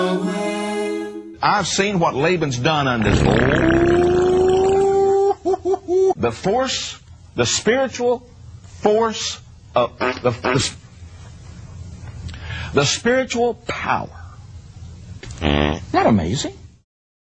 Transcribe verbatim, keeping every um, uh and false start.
I've seen what Laban's done on this. Oh, the force, the spiritual force of the, the, the spiritual power. Isn't that amazing?